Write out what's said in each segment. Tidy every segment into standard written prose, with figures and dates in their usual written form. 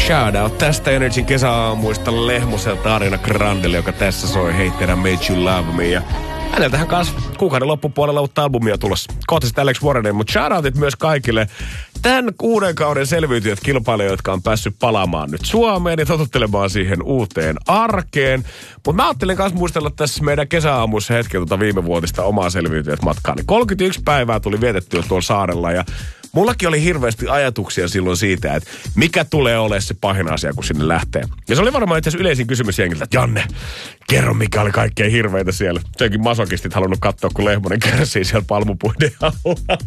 Shoutout tästä Energyn kesäaamuista Lehmoselta Ariana Grandelle, joka tässä soi Hate That I Made You Love Me. Ja häneltähän kanssa kuukauden loppupuolella uutta albumia tulossa. Kohta sitten Alex Warrenin, mutta shoutoutit myös kaikille tämän 6 kauden selviytyjät kilpailijoita, jotka on päässyt palaamaan nyt Suomeen ja totuttelemaan siihen uuteen arkeen. Mutta mä ajattelin kanssa muistella tässä meidän kesäaamuissa hetken viimevuotista omaa selviytyjät matkaa. Niin 31 päivää tuli vietettyä tuolla saarella ja mullakin oli hirveästi ajatuksia silloin siitä, että mikä tulee olemaan se pahin asia, kun sinne lähtee. Ja se oli varmaan itse asiassa yleisin kysymys jengiltä, että Janne, kerro mikä oli kaikkein hirveitä siellä. Senkin masokistit halunnut katsoa, kun Lehmonen kärsii siellä palmupuiden alla.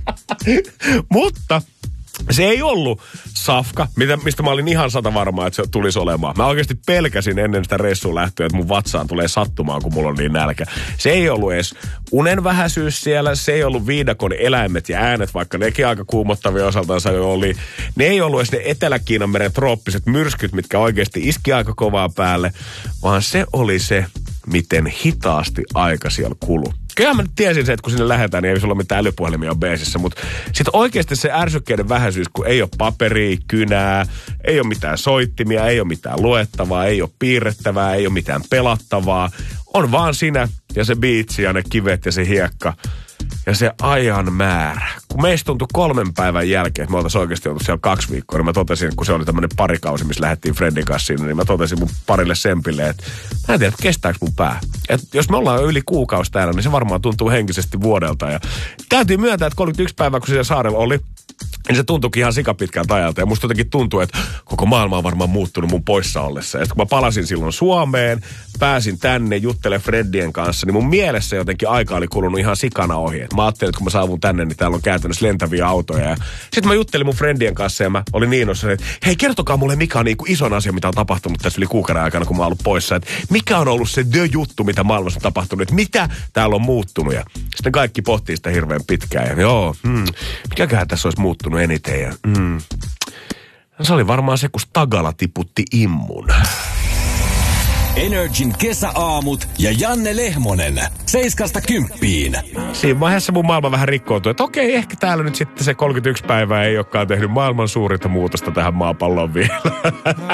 Mutta se ei ollut safka, mistä mä olin ihan 100% varma, että se tulisi olemaan. Mä oikeasti pelkäsin ennen sitä reissuun lähtöä, että mun vatsaan tulee sattumaan, kun mulla on niin nälkä. Se ei ollut edes unen vähäisyys siellä, se ei ollut viidakon eläimet ja äänet, vaikka nekin aika kuumottavia osaltaan oli. Ne ei ollut edes ne Etelä-Kiinan meren trooppiset myrskyt, mitkä oikeasti iski aika kovaa päälle, vaan se oli se, miten hitaasti aika siellä kului. Kyllä mä nyt tiesin se, että kun sinne lähdetään, niin ei sulla mitään älypuhelimia beesissä, mutta sitten oikeasti se ärsykkeiden vähäisyys, kun ei ole paperia, kynää, ei ole mitään soittimia, ei ole mitään luettavaa, ei ole piirrettävää, ei ole mitään pelattavaa. On vaan sinä ja se biitsi ja ne kivet ja se hiekka ja se ajan määrä. Kun meistä tuntui 3 päivän jälkeen, että me oltaisiin oikeasti oltu siellä 2 viikkoa, niin mä totesin, kun se oli tämmöinen parikausi, missä lähdettiin Fredin kanssa sinne, niin mä totesin mun parille sempille, että mä en tiedä, että kestääkö mun pää. Että jos me ollaan jo yli kuukausi täällä, niin se varmaan tuntuu henkisesti vuodelta. Ja täytyy myöntää, että 31 päivää, kun siellä saarella oli, niin se tuntuikin ihan sikapitkältä ajalta. Ja musta jotenkin tuntuu, että koko maailma on varmaan muuttunut mun poissa ollessa. Ja sitten kun mä palasin silloin Suomeen, pääsin tänne juttelemaan Freddien kanssa, niin mun mielessä jotenkin aika oli kulunut ihan sikana ohi. Et mä ajattelin, että kun mä saavun tänne, niin täällä on käytännössä lentäviä autoja. Ja sitten mä juttelin mun Freddien kanssa ja mä olin niin ossa, että hei, kertokaa mulle, mikä on niinku ison asia, mitä on tapahtunut tässä yli kuukauden aikana, kun mä oon ollut poissa. Että mikä on ollut se juttu, mitä maailmassa on tapahtunut, että mitä täällä on muuttunut. Ja sitten kaikki pohtii sitä hirveän pitkään. Ja joo, mikäköhän tässä olisi muuttunut eniten. Ja, se oli varmaan se, kun Stagala tiputti immun. Energin kesäaamut ja Janne Lehmonen 7–10. Siinä vaiheessa mun maailma vähän rikkoutui, että okei, ehkä täällä nyt sitten se 31 päivää ei olekaan tehnyt maailman suurinta muutosta tähän maapalloon vielä.